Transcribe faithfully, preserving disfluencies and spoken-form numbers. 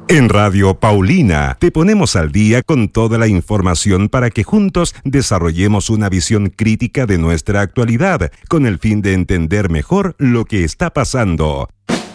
En Radio Paulina te ponemos al día con toda la información para que juntos desarrollemos una visión crítica de nuestra actualidad con el fin de entender mejor lo que está pasando.